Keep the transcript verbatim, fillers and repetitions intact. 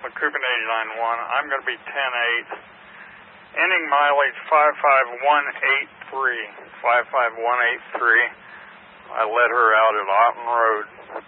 McCoupin eighty-nine one. I'm going to be ten eight. Ending mileage five five one eight three. five five one eight three. I let her out at Otten Road.